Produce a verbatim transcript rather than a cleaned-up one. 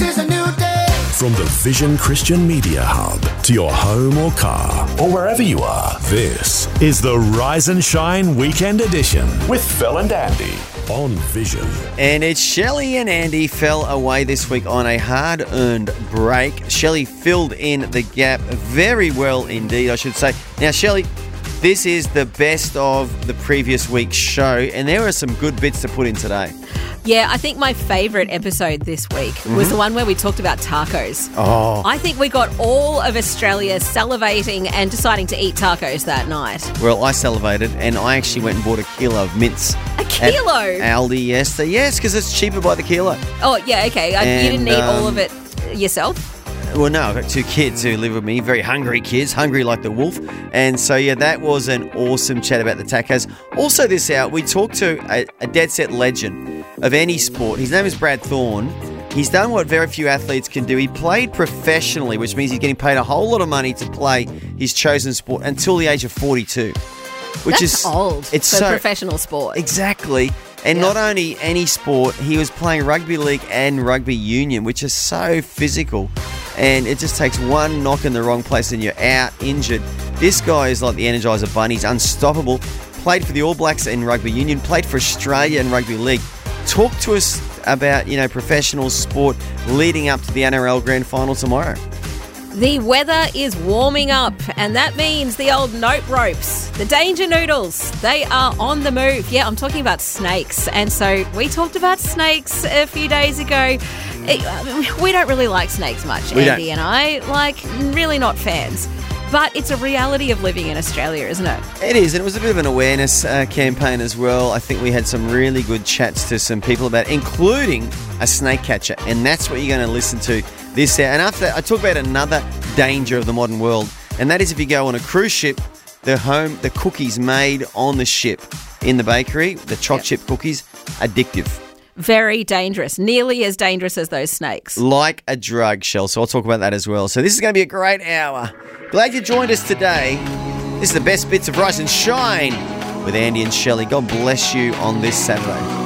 is a new day. From the Vision Christian Media Hub to your home or car or wherever you are, this is the Rise and Shine Weekend Edition with Phil and Andy on Vision. And it's Shelley and Andy fell away this week on a hard-earned break. Shelley filled in the gap very well indeed, I should say. Now, Shelley, this is the best of the previous week's show, and there are some good bits to put in today. Yeah, I think my favourite episode this week mm-hmm. was the one where we talked about tacos. Oh. I think we got all of Australia salivating and deciding to eat tacos that night. Well, I salivated, and I actually went and bought a kilo of mince. A kilo? At Aldi yesterday. Yes, because it's cheaper by the kilo. Oh, yeah, okay. And, you didn't eat um, all of it yourself? Well, no, I've got two kids who live with me, very hungry kids, hungry like the wolf. And so, yeah, that was an awesome chat about the tacos. Also this hour, we talked to a, a dead set legend of any sport. His name is Brad Thorne. He's done what very few athletes can do. He played professionally, which means he's getting paid a whole lot of money to play his chosen sport until the age of forty-two. Which That's is old it's for so, professional sport. Exactly. And Yeah. not only any sport, he was playing rugby league and rugby union, which is so physical. And it just takes one knock in the wrong place and you're out, injured. This guy is like the Energizer Bunny. He's unstoppable. Played for the All Blacks in rugby union. Played for Australia in rugby league. Talk to us about, you know, professional sport leading up to the N R L Grand Final tomorrow. The weather is warming up, and that means the old note ropes, the danger noodles, they are on the move. Yeah, I'm talking about snakes. And so we talked about snakes a few days ago. It, we don't really like snakes much, We Andy don't. and I. Like, really not fans. But it's a reality of living in Australia, isn't it? It is, and it was a bit of an awareness uh, campaign as well. I think we had some really good chats to some people about it, including a snake catcher, and that's what you're going to listen to this hour. And after that, I talk about another danger of the modern world, and that is if you go on a cruise ship, the home, the cookies made on the ship in the bakery, the choc Yep. chip cookies, addictive. Very dangerous, nearly as dangerous as those snakes. Like a drug, Shell. So I'll talk about that as well. So this is going to be a great hour. Glad you joined us today. This is the best bits of Rise and Shine with Andy and Shelley. God bless you on this Saturday.